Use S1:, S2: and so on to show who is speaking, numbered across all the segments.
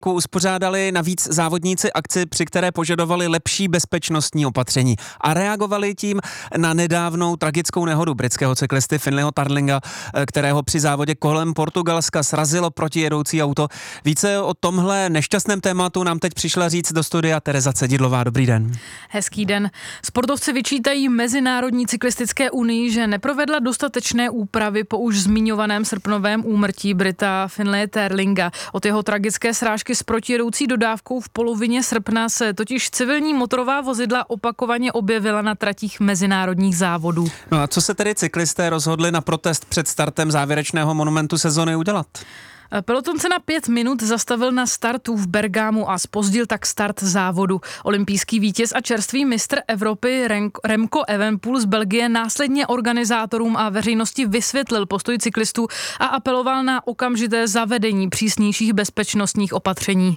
S1: uspořádali navíc závodníci akci, při které požadovali lepší bezpečnostní opatření a reagovali tím na nedávnou tragickou nehodu britského cyklisty Finleyho Tarlinga, kterého při závodě kolem Portugalska srazilo protijedoucí auto. Více o tomhle nešťastném tématu nám teď přišla říct do studia Tereza Cedidlová. Dobrý den.
S2: Hezký den. Sportovci vyčítají Mezinárodní cyklistické unii, že neprovedla dostatečné úpravy po už zmiňovaném srpnovém úmrtí Brita Finleye Tarlinga. Od jeho tragické srážky s protijedoucí dodávkou v polovině srpna se totiž civilní motorová vozidla opakovaně objevila na tratích mezinárodních závodů.
S1: No a co se tedy cyklisté rozhodli na protest před startem závěrečného monumentu sezony udělat?
S2: Peloton se na 5 minut zastavil na startu v Bergamu a zpozdil tak start závodu. Olympijský vítěz a čerstvý mistr Evropy Remco Evenepoel z Belgie následně organizátorům a veřejnosti vysvětlil postoj cyklistů a apeloval na okamžité zavedení přísnějších bezpečnostních opatření.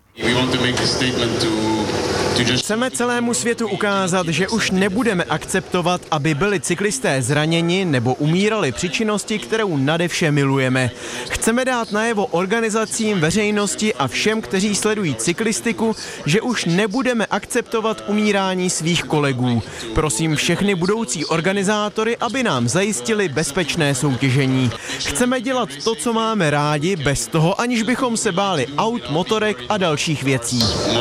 S3: Chceme celému světu ukázat, že už nebudeme akceptovat, aby byli cyklisté zraněni nebo umírali při činnosti, kterou nadevše milujeme. Chceme dát najevo organizacím, veřejnosti a všem, kteří sledují cyklistiku, že už nebudeme akceptovat umírání svých kolegů. Prosím všechny budoucí organizátory, aby nám zajistili bezpečné soutěžení. Chceme dělat to, co máme rádi, bez toho, aniž bychom se báli aut, motorek a dalších věcí.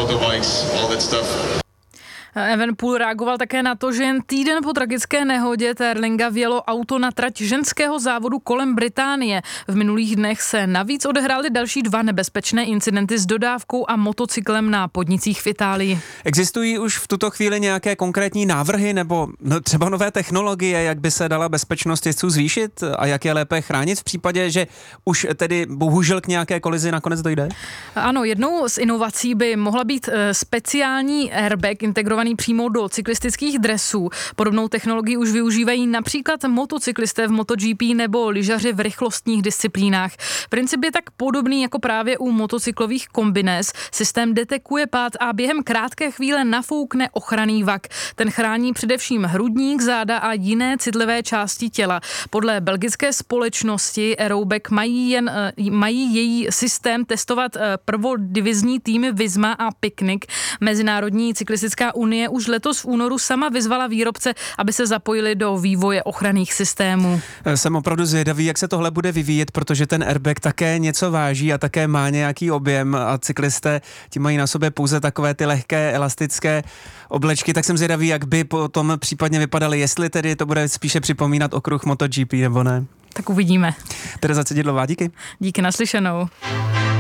S2: Evenepoel reagoval také na to, že jen týden po tragické nehodě Tarlinga vjelo auto na trať ženského závodu kolem Británie. V minulých dnech se navíc odehrály další 2 nebezpečné incidenty s dodávkou a motocyklem na podnicích v Itálii.
S1: Existují už v tuto chvíli nějaké konkrétní návrhy nebo třeba nové technologie, jak by se dala bezpečnost jezdců zvýšit a jak je lépe chránit v případě, že už tedy bohužel k nějaké kolizi nakonec dojde?
S2: Ano, jednou z inovací by mohla být speciální airbag integrovaný přímo do cyklistických dresů. Podobnou technologii už využívají například motocyklisté v MotoGP nebo lyžaři v rychlostních disciplínách. Princip je tak podobný jako právě u motocyklových kombinés. Systém detekuje pád a během krátké chvíle nafoukne ochranný vak. Ten chrání především hrudník, záda a jiné citlivé části těla. Podle belgické společnosti Aerobac mají její systém testovat prvodivizní týmy Visma a Picnic. Mezinárodní cyklistická unie už letos v únoru sama vyzvala výrobce, aby se zapojili do vývoje ochranných systémů.
S1: Jsem opravdu zvědavý, jak se tohle bude vyvíjet, protože ten airbag také něco váží a také má nějaký objem a cyklisté ti mají na sobě pouze takové ty lehké elastické oblečky, tak jsem zvědavý, jak by potom případně vypadaly, jestli tedy to bude spíše připomínat okruh MotoGP nebo ne.
S2: Tak uvidíme.
S1: Tereza Cedidlová, díky.
S2: Díky, naslyšenou.